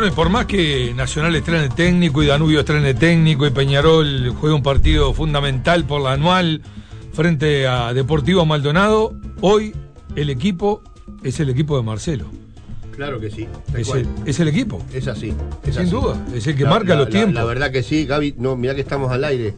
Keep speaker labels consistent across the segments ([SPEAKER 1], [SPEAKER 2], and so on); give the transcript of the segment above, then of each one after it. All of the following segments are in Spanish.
[SPEAKER 1] Bueno, y por más que Nacional estrene técnico y Danubio estrene técnico y Peñarol juegue un partido fundamental por la anual frente a Deportivo Maldonado, hoy el equipo es el equipo de Marcelo.
[SPEAKER 2] Claro que sí.
[SPEAKER 1] Es el equipo.
[SPEAKER 2] Es así.
[SPEAKER 1] Sin duda. Es el que marca los tiempos.
[SPEAKER 2] La verdad que sí, Gaby. No, mirá que estamos al aire.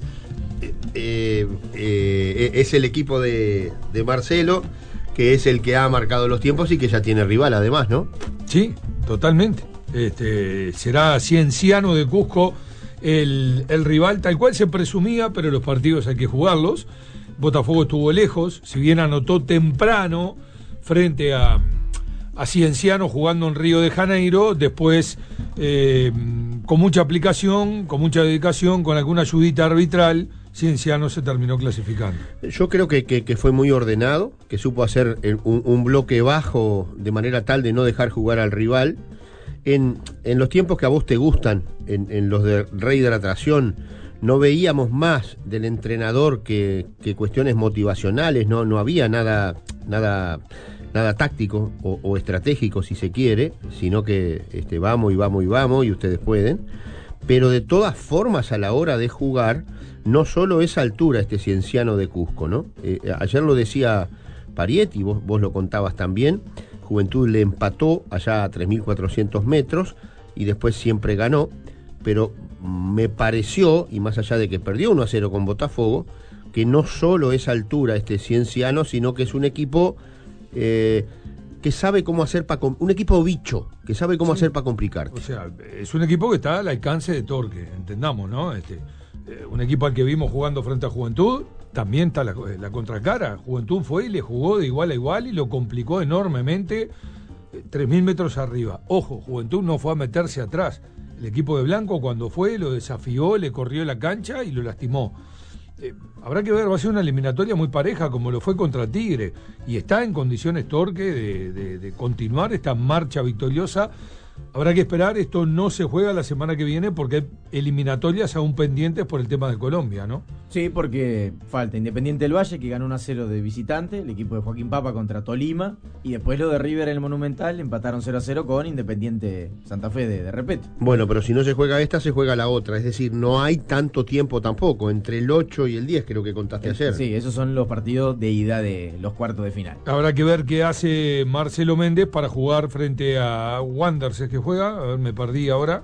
[SPEAKER 2] Es el equipo de Marcelo, que es el que ha marcado los tiempos y que ya tiene rival además, ¿no?
[SPEAKER 1] Sí, totalmente. Será Cienciano de Cusco el rival, tal cual se presumía, pero los partidos hay que jugarlos. Botafogo estuvo lejos, si bien anotó temprano frente a Cienciano jugando en Río de Janeiro, después con mucha aplicación, con mucha dedicación, con alguna ayudita arbitral, Cienciano se terminó clasificando.
[SPEAKER 2] Yo creo que fue muy ordenado, que supo hacer un bloque bajo de manera tal de no dejar jugar al rival. En los tiempos que a vos te gustan, en los de Rey de la Tracción, no veíamos más del entrenador que cuestiones motivacionales, no había nada táctico o estratégico, si se quiere, sino que vamos y ustedes pueden. Pero de todas formas, a la hora de jugar, no solo es altura Cienciano de Cusco, ¿no? Ayer lo decía Parietti, vos lo contabas también. Juventud le empató allá a 3.400 metros y después siempre ganó, pero me pareció, y más allá de que perdió 1-0 con Botafogo, que no solo es altura Cienciano, sino que es un equipo que sabe cómo hacer un equipo bicho, que sabe cómo hacer para complicarte.
[SPEAKER 1] O sea, es un equipo que está al alcance de Torque, entendamos, ¿no? Un equipo al que vimos jugando frente a Juventud, también está la contracara. Juventud fue y le jugó de igual a igual y lo complicó enormemente 3.000 metros arriba. Ojo, Juventud no fue a meterse atrás. El equipo de Blanco cuando fue lo desafió, le corrió la cancha y lo lastimó. Habrá que ver, va a ser una eliminatoria muy pareja como lo fue contra Tigre y está en condiciones Torque de continuar esta marcha victoriosa. Habrá que esperar, esto no se juega la semana que viene porque hay eliminatorias aún pendientes por el tema de Colombia, ¿no?
[SPEAKER 3] Sí, porque falta Independiente del Valle, que ganó 1-0 de visitante, el equipo de Joaquín Papa contra Tolima, y después lo de River en el Monumental, empataron 0-0 con Independiente Santa Fe de Repeto.
[SPEAKER 2] Bueno, pero si no se juega esta, se juega la otra, es decir, no hay tanto tiempo tampoco, entre el 8 y el 10 creo que contaste ayer.
[SPEAKER 3] Sí, esos son los partidos de ida de los cuartos de final.
[SPEAKER 1] Habrá que ver qué hace Marcelo Méndez para jugar frente a Wanderers, que juega, a ver, me perdí ahora.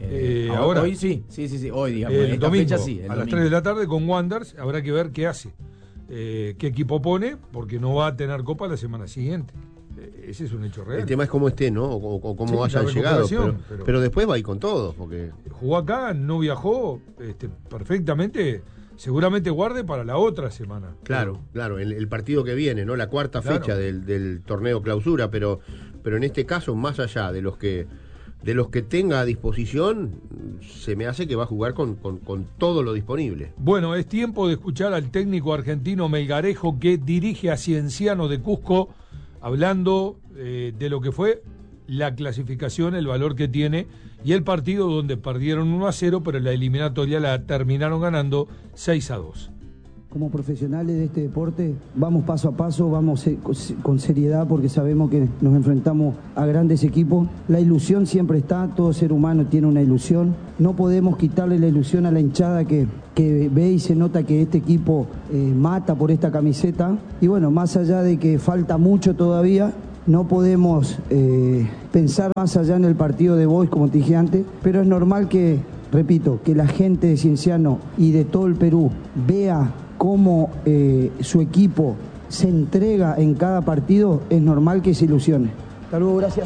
[SPEAKER 1] Ahora
[SPEAKER 3] hoy sí, hoy digamos,
[SPEAKER 1] el domingo,
[SPEAKER 3] fecha sí,
[SPEAKER 1] a las 3 de la tarde con Wanderers, habrá que ver qué hace, qué equipo pone, porque no va a tener copa la semana siguiente. Ese es un hecho real.
[SPEAKER 2] El tema es cómo esté, ¿no? O cómo hayan llegado, pero después va a ir con todo, porque
[SPEAKER 1] jugó acá, no viajó perfectamente. Seguramente guarde para la otra semana.
[SPEAKER 2] Claro, el partido que viene, ¿no? La cuarta fecha del torneo clausura, pero en este caso, más allá de los que tenga a disposición, se me hace que va a jugar con todo lo disponible.
[SPEAKER 1] Bueno, es tiempo de escuchar al técnico argentino Melgarejo, que dirige a Cienciano de Cusco, hablando de lo que fue la clasificación, el valor que tiene, y el partido donde perdieron 1-0, pero la eliminatoria la terminaron ganando 6-2.
[SPEAKER 4] Como profesionales de este deporte, vamos paso a paso, vamos con seriedad porque sabemos que nos enfrentamos a grandes equipos. La ilusión siempre está, todo ser humano tiene una ilusión. No podemos quitarle la ilusión a la hinchada que ve y se nota que este equipo mata por esta camiseta. Y bueno, más allá de que falta mucho todavía, no podemos pensar más allá en el partido de Boys, como te dije antes, pero es normal que, repito, que la gente de Cienciano y de todo el Perú vea cómo su equipo se entrega en cada partido, es normal que se ilusione. Hasta luego, gracias.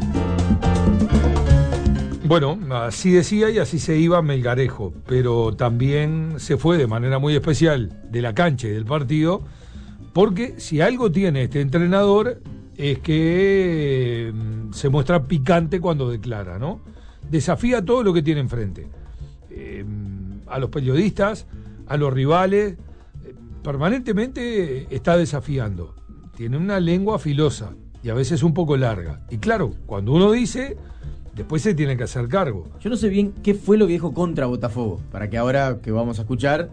[SPEAKER 1] Bueno, así decía y así se iba Melgarejo, pero también se fue de manera muy especial de la cancha y del partido, porque si algo tiene este entrenador es que se muestra picante cuando declara, ¿no? Desafía todo lo que tiene enfrente, a los periodistas, a los rivales, permanentemente está desafiando. Tiene una lengua filosa y a veces un poco larga. Y claro, cuando uno dice, después se tiene que hacer cargo.
[SPEAKER 3] Yo no sé bien qué fue lo que dijo contra Botafogo, para que ahora que vamos a escuchar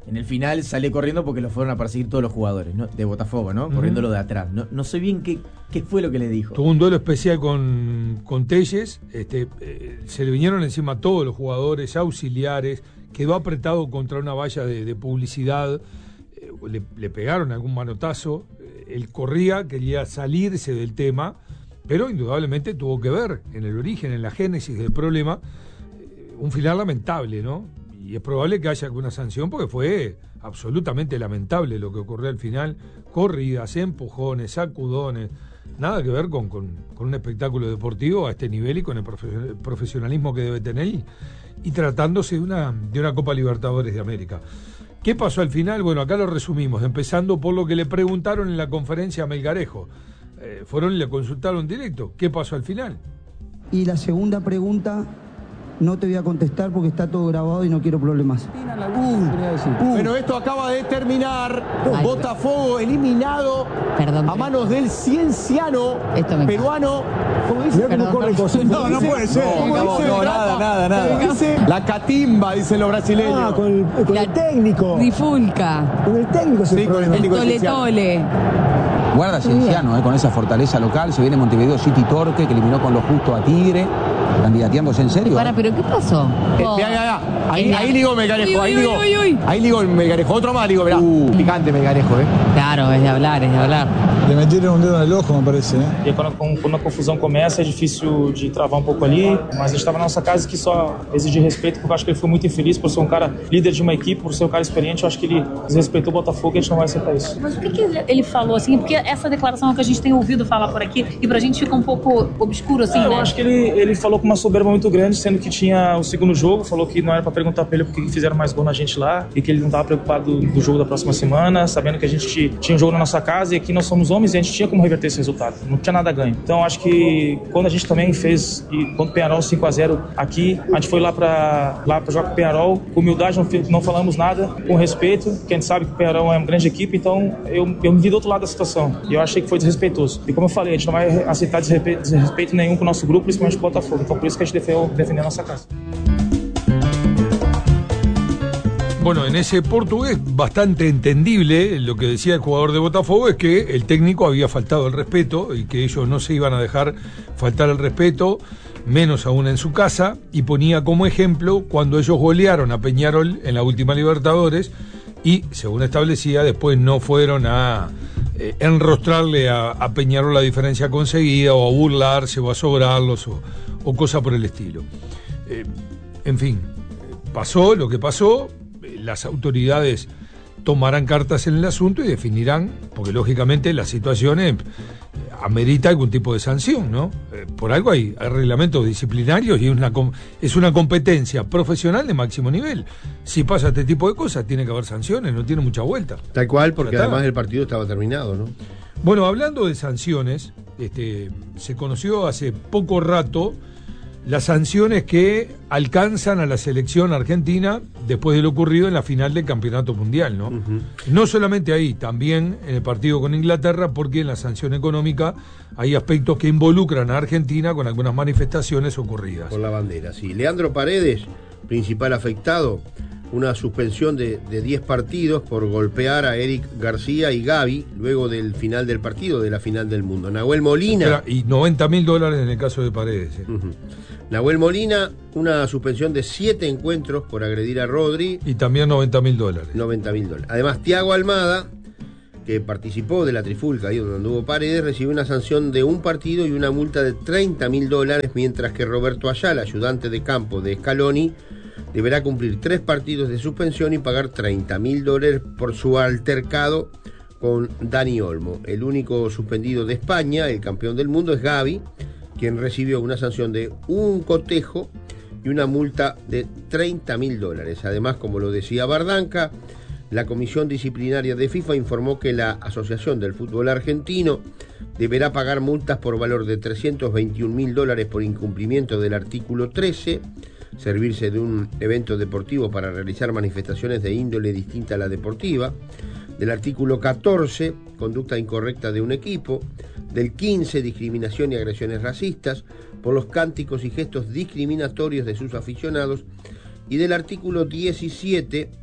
[SPEAKER 3] en el final sale corriendo porque lo fueron a perseguir todos los jugadores, ¿no? De Botafogo, ¿no? Corriéndolo de atrás. No sé bien qué fue lo que le dijo.
[SPEAKER 1] Tuvo un duelo especial con Telles, se le vinieron encima todos los jugadores auxiliares, quedó apretado contra una valla de publicidad, le pegaron algún manotazo, él corría, quería salirse del tema, pero indudablemente tuvo que ver en el origen, en la génesis del problema, un final lamentable, ¿no? Y es probable que haya alguna sanción porque fue absolutamente lamentable lo que ocurrió al final, corridas, empujones, sacudones, nada que ver con un espectáculo deportivo a este nivel y con el profesionalismo que debe tener y tratándose de una Copa Libertadores de América. ¿Qué pasó al final? Bueno, acá lo resumimos, empezando por lo que le preguntaron en la conferencia a Melgarejo. Fueron y le consultaron directo. ¿Qué pasó al final?
[SPEAKER 4] Y la segunda pregunta no te voy a contestar porque está todo grabado y no quiero problemas.
[SPEAKER 5] Bueno, esto acaba de terminar. Botafogo eliminado a manos del cienciano peruano. ¿Cómo dice?
[SPEAKER 6] No puede ser.
[SPEAKER 5] No, nada. La catimba, dicen los brasileños.
[SPEAKER 6] Con el técnico.
[SPEAKER 7] Trifulca.
[SPEAKER 6] Con el técnico se
[SPEAKER 7] El tole.
[SPEAKER 8] Guarda Cienciano, con esa fortaleza local. Se viene Montevideo City Torque, que eliminó con lo justo a Tigre. Candidateándose en serio.
[SPEAKER 7] ¿Pero qué pasó?
[SPEAKER 5] Ahí ligó Melgarejo. Ahí ligó el Melgarejo. Otro más ligó, verá. Picante Melgarejo,
[SPEAKER 7] Claro, es de hablar.
[SPEAKER 6] Le metieron un dedo en el ojo, me parece.
[SPEAKER 9] E quando a confusão começa é difícil de travar um pouco ali, mas a gente estava na nossa casa que só exigir respeito, porque eu acho que ele foi muito infeliz por ser um cara líder de uma equipe, por ser um cara experiente. Eu acho que ele desrespeitou o Botafogo e a gente não vai aceitar isso.
[SPEAKER 10] Mas o que ele falou, assim? Porque essa declaração é que a gente tem ouvido falar por aqui e pra gente fica um pouco obscuro, assim, né?
[SPEAKER 9] Eu acho que ele falou com uma soberba muito grande, sendo que tinha o segundo jogo, falou que não era pra perguntar pra ele porque fizeram mais gol na gente lá e que ele não estava preocupado do jogo da próxima semana, sabendo que a gente tinha um jogo na nossa casa e aqui nós somos homens e a gente tinha como reverter esse resultado, não tinha nada a ganho. Então acho que quando a gente também fez, e quando o Peñarol 5-0 aqui, a gente foi lá pra jogar com o Peñarol, com humildade, não falamos nada, com respeito, porque a gente sabe que o Peñarol é uma grande equipe, então eu me vi do outro lado da situação e eu achei que foi desrespeitoso. E como eu falei, a gente não vai aceitar desrespeito nenhum com o nosso grupo, principalmente com o Botafogo, então por isso que a gente defender a nossa casa.
[SPEAKER 1] Bueno, en ese portugués bastante entendible, lo que decía el jugador de Botafogo es que el técnico había faltado el respeto y que ellos no se iban a dejar faltar el respeto, menos aún en su casa, y ponía como ejemplo cuando ellos golearon a Peñarol en la última Libertadores y, según establecía, después no fueron a enrostrarle a Peñarol la diferencia conseguida o a burlarse o a sobrarlos o cosa por el estilo. En fin, pasó lo que pasó. Las autoridades tomarán cartas en el asunto y definirán, porque lógicamente la situación amerita algún tipo de sanción, ¿no? Por algo hay reglamentos disciplinarios y es una competencia profesional de máximo nivel. Si pasa este tipo de cosas, tiene que haber sanciones, no tiene mucha vuelta.
[SPEAKER 2] Tal cual, porque además el partido estaba terminado, ¿no?
[SPEAKER 1] Bueno, hablando de sanciones, se conoció hace poco rato las sanciones que alcanzan a la selección argentina después de lo ocurrido en la final del Campeonato Mundial, ¿no? No solamente ahí, también en el partido con Inglaterra, porque en la sanción económica hay aspectos que involucran a Argentina con algunas manifestaciones ocurridas.
[SPEAKER 2] Por la bandera, sí. Leandro Paredes, principal afectado, una suspensión de 10 partidos por golpear a Eric García y Gaby luego del final del partido, de la final del mundo. Nahuel Molina...
[SPEAKER 1] Y $90.000 en el caso de Paredes.
[SPEAKER 2] Nahuel Molina, una suspensión de 7 encuentros por agredir a Rodri.
[SPEAKER 1] Y también $90.000.
[SPEAKER 2] $90.000. Además, Thiago Almada, que participó de la trifulca ahí donde anduvo Paredes, recibió una sanción de un partido y una multa de $30.000, mientras que Roberto Ayala, ayudante de campo de Scaloni, deberá cumplir 3 partidos de suspensión y pagar $30.000 por su altercado con Dani Olmo. El único suspendido de España, el campeón del mundo, es Gaby, quien recibió una sanción de un cotejo y una multa de $30.000. Además, como lo decía Bardanca, la Comisión Disciplinaria de FIFA informó que la Asociación del Fútbol Argentino deberá pagar multas por valor de $321.000 por incumplimiento del artículo 13, servirse de un evento deportivo para realizar manifestaciones de índole distinta a la deportiva, del artículo 14, conducta incorrecta de un equipo, del 15, discriminación y agresiones racistas, por los cánticos y gestos discriminatorios de sus aficionados, y del artículo 17,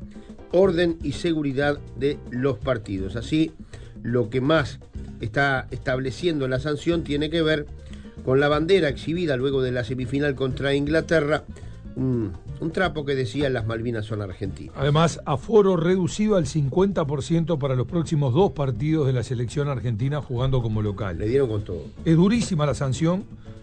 [SPEAKER 2] orden y seguridad de los partidos. Así, lo que más está estableciendo la sanción tiene que ver con la bandera exhibida luego de la semifinal contra Inglaterra, un trapo que decía las Malvinas son argentinas.
[SPEAKER 1] Además, aforo reducido al 50% para los próximos 2 partidos de la selección argentina jugando como local.
[SPEAKER 2] Le dieron con todo.
[SPEAKER 1] Es durísima la sanción.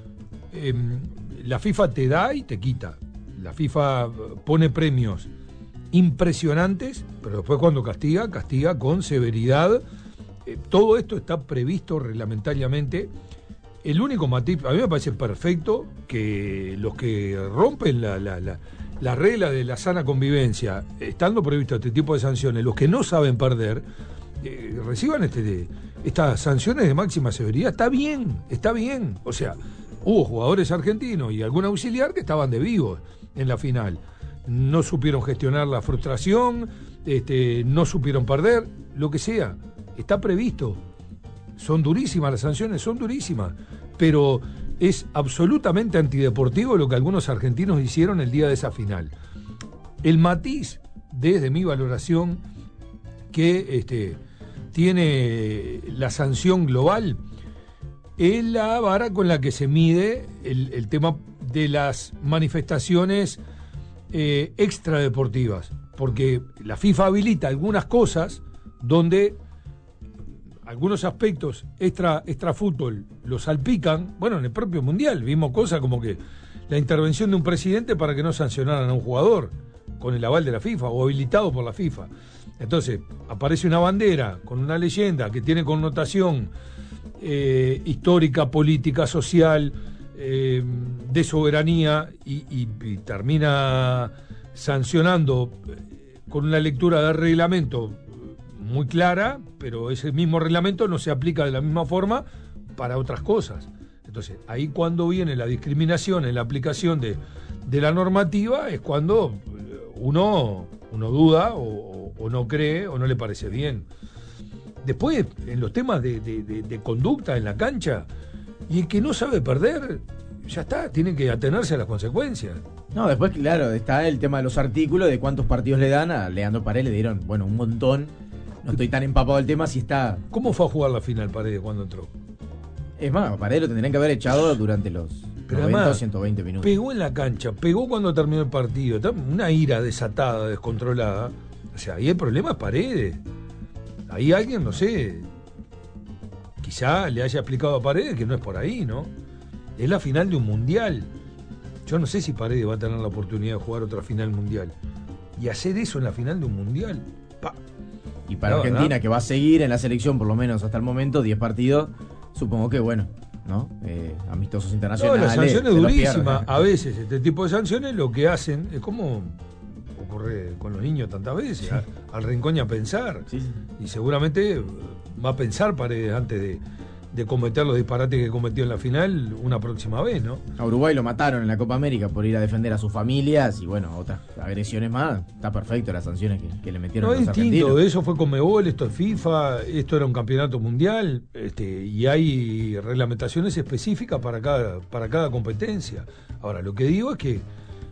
[SPEAKER 1] La FIFA te da y te quita. La FIFA pone premios impresionantes, pero después cuando castiga con severidad. Todo esto está previsto reglamentariamente. El único matiz, a mí me parece perfecto que los que rompen la regla de la sana convivencia, estando previsto este tipo de sanciones, los que no saben perder, reciban estas sanciones de máxima severidad. Está bien. O sea, hubo jugadores argentinos y algún auxiliar que estaban de vivos en la final. No supieron gestionar la frustración, no supieron perder, lo que sea. Está previsto. Son durísimas las sanciones, pero es absolutamente antideportivo lo que algunos argentinos hicieron el día de esa final. El matiz, desde mi valoración, que tiene la sanción global, es la vara con la que se mide el tema de las manifestaciones extradeportivas, porque la FIFA habilita algunas cosas donde algunos aspectos extra fútbol los salpican. Bueno, en el propio Mundial vimos cosas como que la intervención de un presidente para que no sancionaran a un jugador con el aval de la FIFA o habilitado por la FIFA. Entonces aparece una bandera con una leyenda que tiene connotación histórica, política, social, de soberanía y termina sancionando con una lectura del reglamento muy clara, pero ese mismo reglamento no se aplica de la misma forma para otras cosas. Entonces, ahí cuando viene la discriminación en la aplicación de la normativa es cuando uno duda o no cree o no le parece bien. Después, en los temas de conducta en la cancha, y el que no sabe perder, ya está, tiene que atenerse a las consecuencias.
[SPEAKER 3] No, después, claro, está el tema de los artículos, de cuántos partidos le dan. A Leandro Paredes le dieron, bueno, un montón. No estoy tan empapado del tema si está...
[SPEAKER 1] ¿Cómo fue a jugar la final Paredes cuando entró?
[SPEAKER 3] Es más, Paredes lo tendrían que haber echado durante los 90 o 120 minutos.
[SPEAKER 1] Pegó en la cancha, pegó cuando terminó el partido. Una ira desatada, descontrolada. O sea, ahí el problema es Paredes. Ahí alguien, no sé, quizá le haya explicado a Paredes que no es por ahí, ¿no? Es la final de un mundial. Yo no sé si Paredes va a tener la oportunidad de jugar otra final mundial. Y hacer eso en la final de un mundial,
[SPEAKER 3] Y para Argentina, ¿verdad?, que va a seguir en la selección por lo menos hasta el momento, 10 partidos, supongo que bueno, ¿no? Amistosos internacionales.
[SPEAKER 1] No, la sanción es durísima. A veces este tipo de sanciones lo que hacen es como ocurre con los niños tantas veces, sí, al rincón y a pensar. Sí. Y seguramente va a pensar Paredes antes de cometer los disparates que cometió en la final una próxima vez, ¿no?
[SPEAKER 3] A Uruguay lo mataron en la Copa América por ir a defender a sus familias y bueno, otras agresiones más. Está perfecto las sanciones que le metieron a los
[SPEAKER 1] argentinos. No es distinto, eso fue Conmebol, esto es FIFA, esto era un campeonato mundial, y hay reglamentaciones específicas para cada competencia. Ahora, lo que digo es que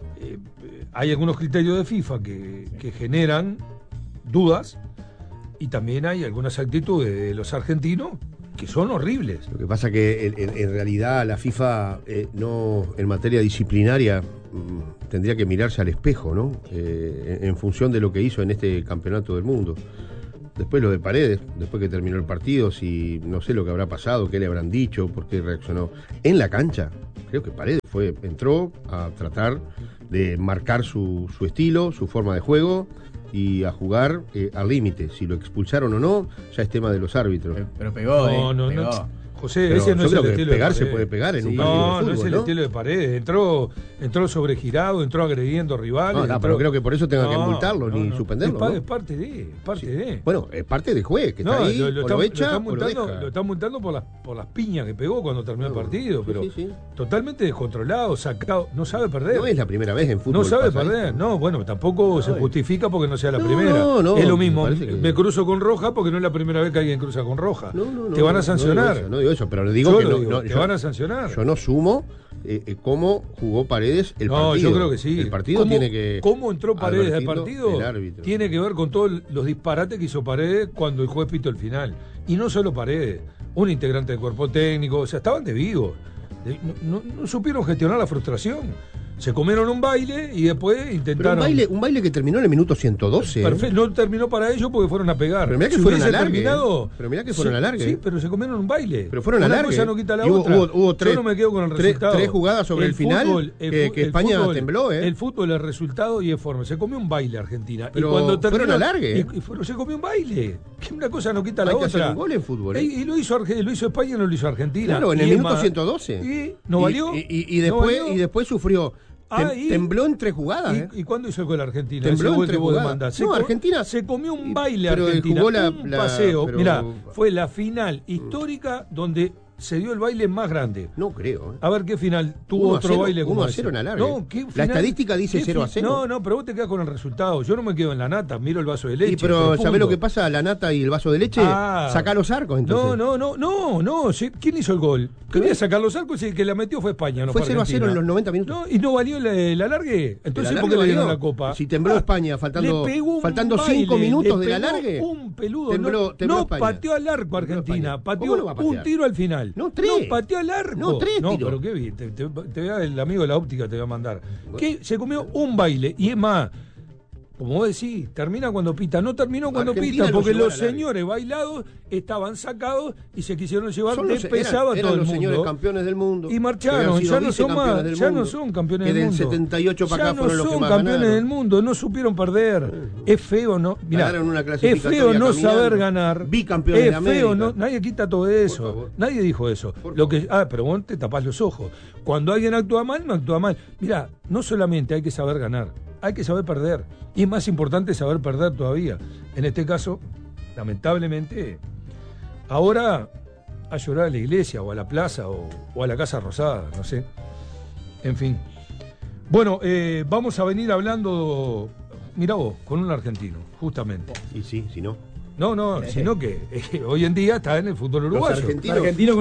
[SPEAKER 1] hay algunos criterios de FIFA que generan dudas y también hay algunas actitudes de los argentinos que son horribles.
[SPEAKER 2] Lo que pasa que en realidad la FIFA no, en materia disciplinaria, tendría que mirarse al espejo, ¿no? En función de lo que hizo en este campeonato del mundo. Después lo de Paredes, después que terminó el partido, si no sé lo que habrá pasado, qué le habrán dicho, por qué reaccionó. En la cancha, creo que Paredes entró a tratar de marcar su estilo, su forma de juego y a jugar al límite. Si lo expulsaron o no, ya es tema de los árbitros.
[SPEAKER 3] Pero pegó,
[SPEAKER 1] no. José, ese no es el estilo de Paredes.
[SPEAKER 2] Se puede pegar en un partido de fútbol,
[SPEAKER 1] no es el estilo de Paredes. Entró sobregirado, entró agrediendo rivales.
[SPEAKER 2] Pero creo que por eso tenga que multarlo ni suspenderlo.
[SPEAKER 1] Es parte de.
[SPEAKER 2] Bueno, es parte del juez que está ahí, lo echa o lo deja.
[SPEAKER 1] Lo están multando por las piñas que pegó cuando terminó el partido, pero totalmente descontrolado, sacado, no sabe perder.
[SPEAKER 2] No es la primera vez en fútbol.
[SPEAKER 1] No sabe perder, tampoco se justifica porque no sea la primera. Es lo mismo, me cruzo con roja porque no es la primera vez que alguien cruza con roja. Te van a sancionar.
[SPEAKER 2] eso, pero le digo que
[SPEAKER 1] te van a sancionar.
[SPEAKER 2] Yo no sumo cómo jugó Paredes el partido.
[SPEAKER 1] No, yo creo que sí.
[SPEAKER 2] El partido tiene que...
[SPEAKER 1] ¿Cómo entró Paredes al partido?
[SPEAKER 2] El árbitro.
[SPEAKER 1] Tiene que ver con todos los disparates que hizo Paredes cuando el juez pitó el final. Y no solo Paredes, un integrante del cuerpo técnico, o sea, estaban de vivo. No supieron gestionar la frustración. Se comieron un baile y después intentaron...
[SPEAKER 2] Pero un baile que terminó en el minuto 112.
[SPEAKER 1] Perfecto, no terminó para ellos porque fueron a pegar.
[SPEAKER 2] Pero mirá que fueron a largue. Pero mirá que fueron a largue.
[SPEAKER 1] Sí, pero se comieron un baile.
[SPEAKER 2] Pero fueron a largue.
[SPEAKER 1] Una cosa no quita la otra.
[SPEAKER 2] Hubo
[SPEAKER 1] Yo no me quedo con el resultado.
[SPEAKER 2] Tres jugadas sobre el final que España tembló.
[SPEAKER 1] El fútbol es resultado y es forma. Se comió un baile Argentina.
[SPEAKER 2] Pero
[SPEAKER 1] y cuando terminó,
[SPEAKER 2] fueron a largue.
[SPEAKER 1] Se comió un baile. Que una cosa no quita la otra.
[SPEAKER 2] Hay que hacer un gol en fútbol.
[SPEAKER 1] Y lo hizo España, no lo hizo Argentina.
[SPEAKER 2] Claro, en el minuto 112.
[SPEAKER 1] ¿Y no valió?
[SPEAKER 2] Y después sufrió... tembló en 3 jugadas.
[SPEAKER 1] ¿Y cuándo hizo el gol Argentina?
[SPEAKER 2] Tembló en 3 jugadas.
[SPEAKER 1] Argentina se comió un baile Argentina. Un paseo. Mirá, fue la final histórica donde se dio el baile más grande.
[SPEAKER 2] No creo.
[SPEAKER 1] A ver qué final tuvo otro baile como
[SPEAKER 2] 1-0 en alargue.
[SPEAKER 1] No,
[SPEAKER 2] la estadística dice 0-0.
[SPEAKER 1] No, pero vos te quedás con el resultado. Yo no me quedo en la nata, miro el vaso de leche.
[SPEAKER 2] Pero ¿sabés lo que pasa? La nata y el vaso de leche, sacá los arcos entonces.
[SPEAKER 1] No. ¿Quién hizo el gol? Quería sacar los arcos y el que la metió fue España. No
[SPEAKER 2] fue 0-0 en los 90 minutos.
[SPEAKER 1] No, y no valió el alargue. Entonces, ¿por qué le dieron la copa?
[SPEAKER 2] Si tembló España faltando 5 minutos del alargue.
[SPEAKER 1] Un peludo.
[SPEAKER 2] Tembló
[SPEAKER 1] no
[SPEAKER 2] España.
[SPEAKER 1] Pateó al arco Argentina. Pateó un tiro al final.
[SPEAKER 2] No, 3.
[SPEAKER 1] No, pateó al arco.
[SPEAKER 2] No, 3 tiros.
[SPEAKER 1] No, pero qué bien. El amigo de la óptica te va a mandar. Que se comió un baile. Y es más, como vos decís, termina cuando pita. No terminó cuando
[SPEAKER 2] Argentina
[SPEAKER 1] pita, porque los señores bailados estaban sacados y se quisieron llevar de pesado a todo el mundo.
[SPEAKER 2] Los señores campeones del mundo.
[SPEAKER 1] Y marcharon, ya no son campeones del mundo.
[SPEAKER 2] Que del 78 para acá fueron los que más
[SPEAKER 1] campeones
[SPEAKER 2] ganaron.
[SPEAKER 1] del mundo, no supieron perder. Es feo, ¿no? Mirá, es feo no saber ganar.
[SPEAKER 2] Bicampeones de América.
[SPEAKER 1] Es feo, nadie quita todo eso. Nadie dijo eso. Pero vos te tapás los ojos. Cuando alguien actúa mal, no actúa mal. Mirá, no solamente hay que saber ganar, hay que saber perder. Y es más importante saber perder todavía. En este caso, lamentablemente, ahora a llorar a la iglesia o a la plaza o a la Casa Rosada, no sé. En fin. Bueno, vamos a venir hablando, mirá vos, con un argentino, justamente.
[SPEAKER 2] Y sí, si no.
[SPEAKER 1] No, sino que hoy en día está en el fútbol uruguayo.
[SPEAKER 2] Los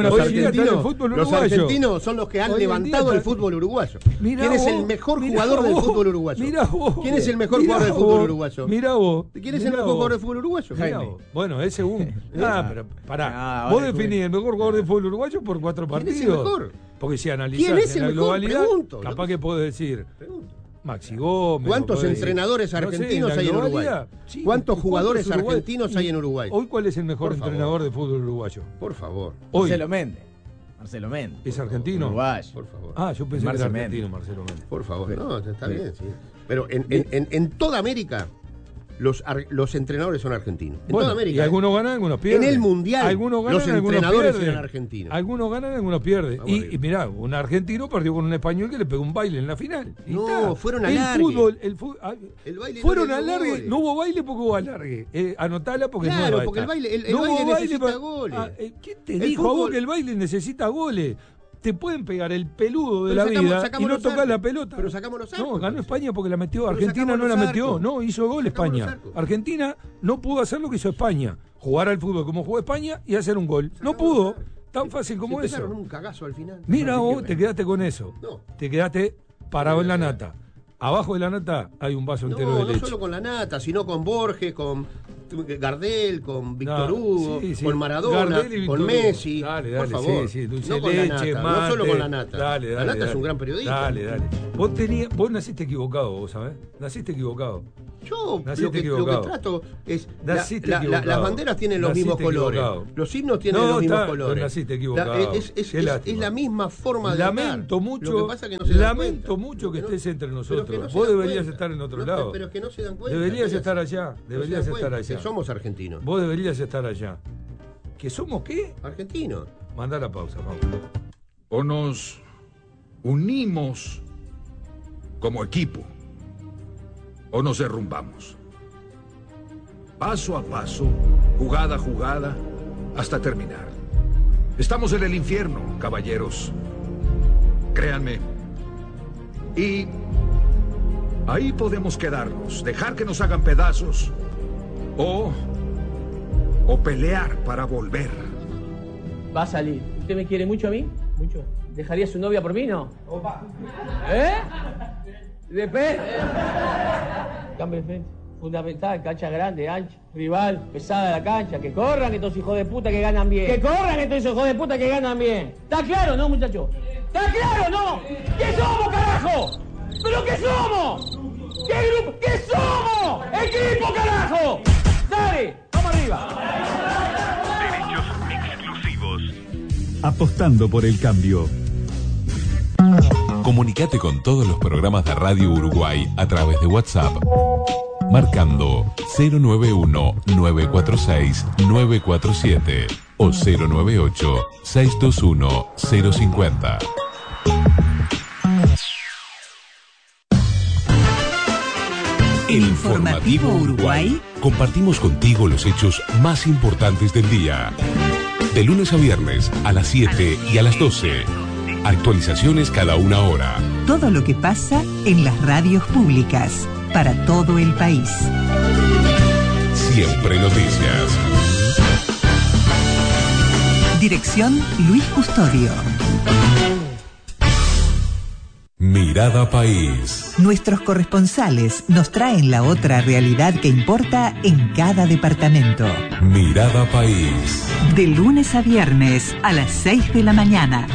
[SPEAKER 2] argentinos son los que han levantado el fútbol uruguayo. ¿Quién es el mejor jugador del fútbol uruguayo? ¿Quién es el mejor jugador del fútbol uruguayo?
[SPEAKER 1] Mirá vos.
[SPEAKER 2] ¿Quién es el mejor jugador del fútbol uruguayo?
[SPEAKER 1] Bueno, ese un. Pero pará. Vos definís el mejor jugador del fútbol uruguayo por 4 partidos.
[SPEAKER 2] ¿Quién es el mejor?
[SPEAKER 1] Porque si analizás en la globalidad, capaz que podés decir.
[SPEAKER 2] Pregunto.
[SPEAKER 1] Maxi Gómez.
[SPEAKER 2] ¿Cuántos entrenadores argentinos hay en Uruguay?
[SPEAKER 1] Sí,
[SPEAKER 2] ¿Cuántos jugadores argentinos hay en Uruguay?
[SPEAKER 1] Hoy, ¿cuál es el mejor entrenador de fútbol uruguayo?
[SPEAKER 2] Por favor.
[SPEAKER 3] Marcelo Méndez.
[SPEAKER 1] ¿Es argentino?
[SPEAKER 3] Uruguayo.
[SPEAKER 2] Por favor.
[SPEAKER 1] Yo pensé que era argentino, Marcelo Méndez.
[SPEAKER 2] Por favor. No, está bien, sí. Pero en toda América los entrenadores son argentinos. En toda América.
[SPEAKER 1] Y algunos ganan, algunos pierden.
[SPEAKER 2] En el Mundial,
[SPEAKER 1] algunos ganan,
[SPEAKER 2] los entrenadores
[SPEAKER 1] pierden.
[SPEAKER 2] eran argentinos.
[SPEAKER 1] Algunos ganan, algunos pierden. Y mirá, un argentino perdió con un español que le pegó un baile en la final.
[SPEAKER 2] Fueron al largue.
[SPEAKER 1] El baile fueron al largue. No hubo baile porque hubo alargue. Anotala porque no
[SPEAKER 2] Claro, porque el baile necesita goles.
[SPEAKER 1] ¿Quién te dijo a vos que el baile necesita goles? Te pueden pegar el peludo de la vida y no tocar la pelota.
[SPEAKER 2] Pero sacamos los arcos.
[SPEAKER 1] No, ganó España porque la metió. Argentina no la metió. No, hizo gol España. Argentina no pudo hacer lo que hizo España. Jugar al fútbol como jugó España y hacer un gol. No pudo. Tan fácil como eso.
[SPEAKER 2] Un cagazo al final.
[SPEAKER 1] Mira vos, te quedaste con eso. Te quedaste parado en la nata. Abajo de la nata hay un vaso entero de leche.
[SPEAKER 2] No solo con la nata, sino con Borges, con Gardel, con Víctor Hugo, con Maradona, con Messi.
[SPEAKER 1] Dale,
[SPEAKER 2] por favor.
[SPEAKER 1] Dulce
[SPEAKER 2] no
[SPEAKER 1] leche,
[SPEAKER 2] mate, no solo con la nata. La nata es un gran periodista.
[SPEAKER 1] Dale. Vos naciste equivocado, vos sabés. Naciste equivocado.
[SPEAKER 2] Yo lo que trato es las banderas tienen los mismos colores, los himnos tienen los mismos colores.
[SPEAKER 1] Naciste equivocado.
[SPEAKER 2] Es la misma forma de
[SPEAKER 1] lamento
[SPEAKER 2] estar.
[SPEAKER 1] mucho.
[SPEAKER 2] Lo que pasa que no se
[SPEAKER 1] lamento mucho que estés entre nosotros. Vos deberías estar en otro lado.
[SPEAKER 2] Pero es que no se dan cuenta.
[SPEAKER 1] Deberías estar allá. Deberías estar allá.
[SPEAKER 2] Que somos argentinos.
[SPEAKER 1] Vos deberías estar allá. ¿Que somos qué?
[SPEAKER 2] Argentinos.
[SPEAKER 1] Mandá la pausa, vamos.
[SPEAKER 11] O nos unimos como equipo, o nos derrumbamos. Paso a paso, jugada a jugada, hasta terminar. Estamos en el infierno, caballeros. Créanme. Y ahí podemos quedarnos, dejar que nos hagan pedazos, o pelear para volver.
[SPEAKER 12] Va a salir. ¿Usted me quiere mucho a mí? ¿Mucho? ¿Dejaría su novia por mí, no? ¿Eh? Después. Cambio de frente. Fundamental, cancha grande, ancha, rival, pesada la cancha. Que corran estos hijos de puta que ganan bien. Que corran estos hijos de puta que ganan bien. ¿Está claro, no, muchachos? ¿Está claro, no? ¿Qué somos, carajo? ¿Pero qué somos? ¿Qué grupo? ¿Qué somos? ¡Equipo, carajo! ¡Dale! ¡Vamos arriba!
[SPEAKER 13] Derechos exclusivos.
[SPEAKER 14] Apostando por el cambio.
[SPEAKER 15] Comunicate con todos los programas de Radio Uruguay a través de WhatsApp. Marcando 091-946-947 o 098-621-050.
[SPEAKER 16] El Informativo Uruguay.
[SPEAKER 15] Compartimos contigo los hechos más importantes del día. De lunes a viernes a las 7 y a las 12. Actualizaciones cada una hora.
[SPEAKER 16] Todo lo que pasa en las radios públicas para todo el país.
[SPEAKER 15] Siempre noticias.
[SPEAKER 16] Dirección Luis Custodio.
[SPEAKER 15] Mirada País.
[SPEAKER 16] Nuestros corresponsales nos traen la otra realidad que importa en cada departamento.
[SPEAKER 15] Mirada País.
[SPEAKER 16] De lunes a viernes a las 6 de la mañana.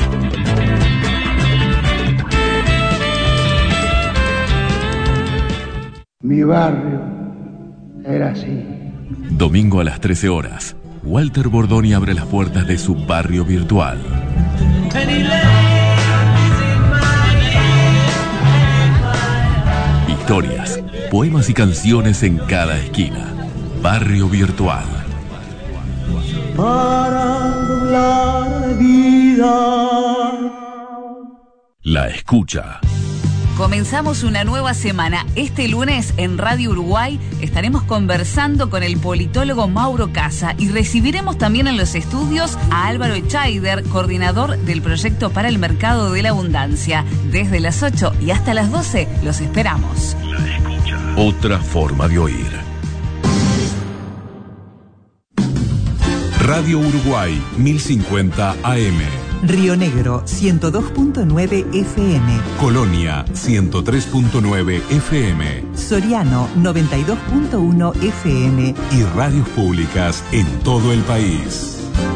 [SPEAKER 17] Mi barrio era así.
[SPEAKER 18] Domingo a las 13 horas. Walter Bordoni abre las puertas de su barrio virtual. Historias, poemas y canciones en cada esquina. Barrio virtual.
[SPEAKER 17] Para doblar la vida.
[SPEAKER 18] La escucha.
[SPEAKER 19] Comenzamos una nueva semana. Este lunes en Radio Uruguay estaremos conversando con el politólogo Mauro Casa y recibiremos también en los estudios a Álvaro Echaider, coordinador del proyecto para el mercado de la abundancia. Desde las 8 y hasta las 12 los esperamos.
[SPEAKER 18] La escucha. Otra forma de oír.
[SPEAKER 15] Radio Uruguay 1050 AM.
[SPEAKER 16] Río Negro 102.9 FM.
[SPEAKER 15] Colonia 103.9 FM.
[SPEAKER 16] Soriano 92.1 FM.
[SPEAKER 15] Y radios públicas en todo el país.